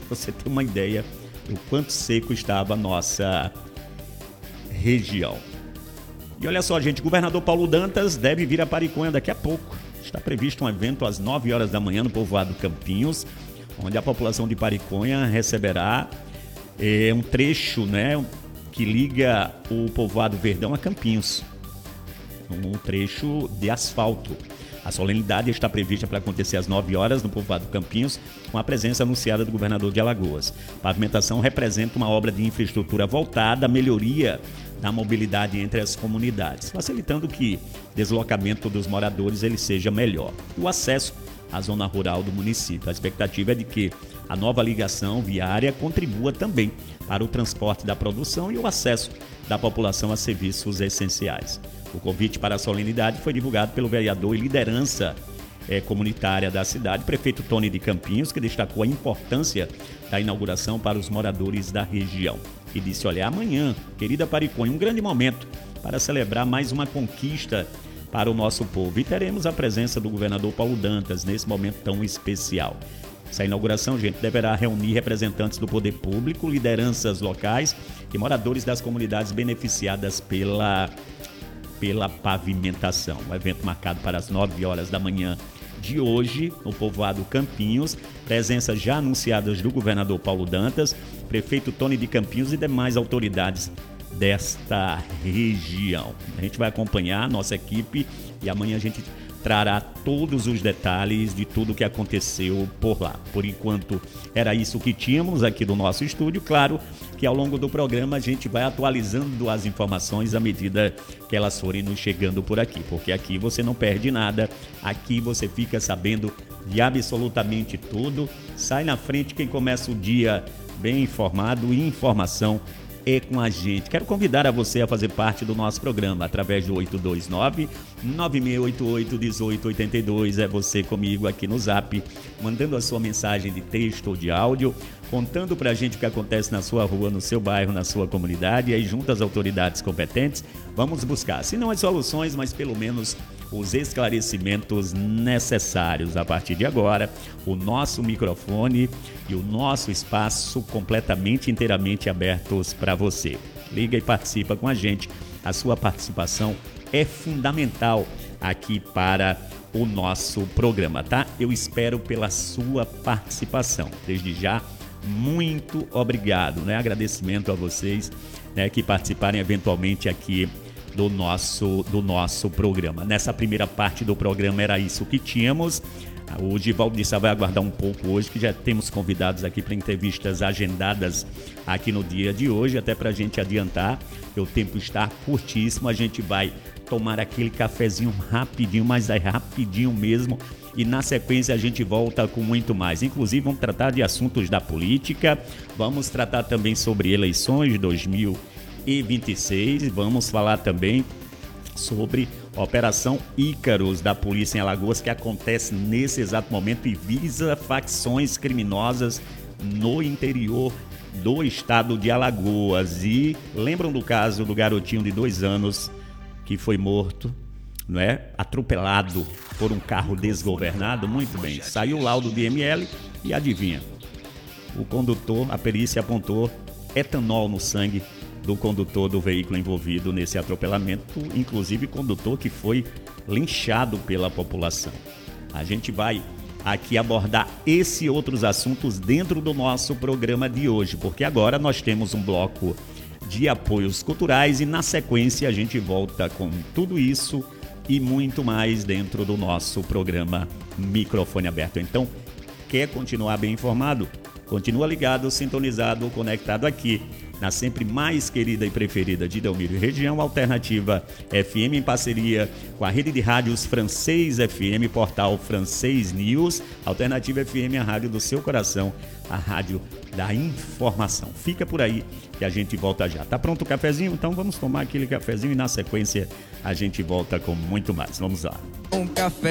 Você tem uma ideia do quanto seco estava a nossa região. E olha só, gente, o governador Paulo Dantas deve vir a Pariconha daqui a pouco. Está previsto um evento às 9 horas da manhã no povoado Campinhos, onde a população de Pariconha receberá um trecho, né, que liga o povoado Verdão a Campinhos. Um trecho de asfalto. A solenidade está prevista para acontecer às 9 horas no povoado Campinhos, com a presença anunciada do governador de Alagoas. A pavimentação representa uma obra de infraestrutura voltada à melhoria da mobilidade entre as comunidades, facilitando que o deslocamento dos moradores ele seja melhor. O acesso à zona rural do município. A expectativa é de que a nova ligação viária contribua também para o transporte da produção e o acesso da população a serviços essenciais. O convite para a solenidade foi divulgado pelo vereador e liderança comunitária da cidade, prefeito Tony de Campinhos, que destacou a importância da inauguração para os moradores da região. E disse, olha, amanhã, querida Pariconha, um grande momento para celebrar mais uma conquista para o nosso povo. E teremos a presença do governador Paulo Dantas nesse momento tão especial. Essa inauguração, gente, deverá reunir representantes do poder público, lideranças locais e moradores das comunidades beneficiadas pela pavimentação. Um evento marcado para as 9 horas da manhã de hoje, no povoado Campinhos. Presenças já anunciadas do governador Paulo Dantas, prefeito Tony de Campinhos e demais autoridades desta região. A gente vai acompanhar a nossa equipe e amanhã a gente trará todos os detalhes de tudo o que aconteceu por lá. Por enquanto, era isso que tínhamos aqui do nosso estúdio. Claro que ao longo do programa a gente vai atualizando as informações à medida que elas forem nos chegando por aqui, porque aqui você não perde nada, aqui você fica sabendo de absolutamente tudo. Sai na frente quem começa o dia bem informado e informação é com a gente. Quero convidar a você a fazer parte do nosso programa através do 829-9688-1882. É você comigo aqui no Zap, mandando a sua mensagem de texto ou de áudio, contando pra gente o que acontece na sua rua, no seu bairro, na sua comunidade. E aí, junto às autoridades competentes, vamos buscar, se não as soluções, mas pelo menos os esclarecimentos necessários. A partir de agora, o nosso microfone e o nosso espaço completamente, inteiramente abertos para você. Liga e participa com a gente. A sua participação é fundamental aqui para o nosso programa, tá? Eu espero pela sua participação. Desde já, muito obrigado, né? Agradecimento a vocês, né, que participarem eventualmente aqui do nosso programa. Nessa primeira parte do programa era isso que tínhamos. O Givaldo disse, vai aguardar um pouco hoje, que já temos convidados aqui para entrevistas agendadas aqui no dia de hoje, até para a gente adiantar, que o tempo está curtíssimo. A gente vai tomar aquele cafezinho rapidinho, mas é rapidinho mesmo, e na sequência a gente volta com muito mais. Inclusive vamos tratar de assuntos da política, vamos tratar também sobre eleições 2026, vamos falar também sobre a Operação Ícaros da Polícia em Alagoas, que acontece nesse exato momento e visa facções criminosas no interior do estado de Alagoas. E lembram do caso do garotinho de 2 anos que foi morto, não é? Atropelado por um carro desgovernado? Muito bem, saiu o laudo de ML e adivinha, o condutor, a perícia apontou etanol no sangue do condutor do veículo envolvido nesse atropelamento, inclusive condutor que foi linchado pela população. A gente vai aqui abordar esse e outros assuntos dentro do nosso programa de hoje, porque agora nós temos um bloco de apoios culturais e na sequência a gente volta com tudo isso e muito mais dentro do nosso programa Microfone Aberto. Então, quer continuar bem informado? Continua ligado, sintonizado, conectado aqui na sempre mais querida e preferida de Delmiro e região, Alternativa FM, em parceria com a rede de rádios Francês FM, portal Francês News. Alternativa FM, a rádio do seu coração, a rádio da informação. Fica por aí que a gente volta já. Tá pronto o cafezinho? Então vamos tomar aquele cafezinho e na sequência a gente volta com muito mais. Vamos lá. Um café.